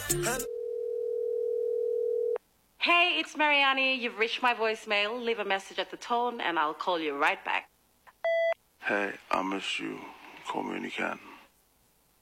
Hey, it's Mariani. You've reached my voicemail. Leave a message at the tone and I'll call you right back. Hey, I miss you. Call me when you can.